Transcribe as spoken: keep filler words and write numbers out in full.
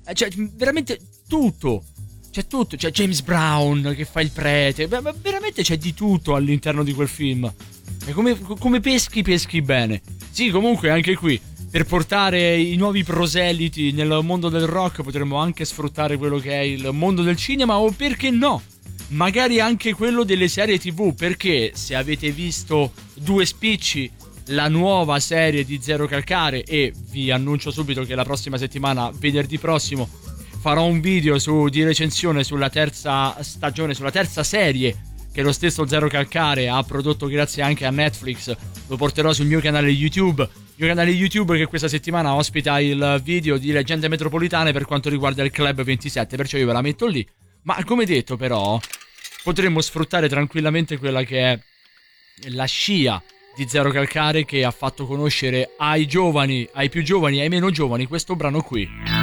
Eh, cioè, veramente tutto. C'è tutto, c'è James Brown che fa il prete, ma veramente c'è di tutto all'interno di quel film. E come, come peschi, peschi bene. Sì, comunque anche qui, per portare i nuovi proseliti nel mondo del rock potremmo anche sfruttare quello che è il mondo del cinema, o perché no, magari anche quello delle serie tv, perché se avete visto Due Spicci, la nuova serie di Zero Calcare, e vi annuncio subito che la prossima settimana, venerdì prossimo, farò un video su, di recensione sulla terza stagione, sulla terza serie che lo stesso Zero Calcare ha prodotto grazie anche a Netflix. Lo porterò sul mio canale YouTube, il mio canale YouTube che questa settimana ospita il video di Leggende Metropolitane per quanto riguarda il Club ventisette, perciò io ve la metto lì. Ma come detto, però, potremmo sfruttare tranquillamente quella che è la scia di Zero Calcare, che ha fatto conoscere ai giovani, ai più giovani e ai meno giovani questo brano qui.